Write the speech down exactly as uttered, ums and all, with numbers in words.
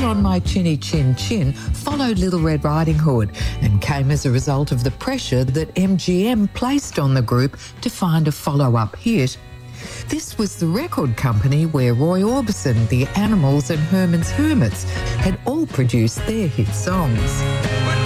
on My Chinny Chin Chin followed Little Red Riding Hood and came as a result of the pressure that M G M placed on the group to find a follow-up hit. This was the record company where Roy Orbison, The Animals and Herman's Hermits had all produced their hit songs.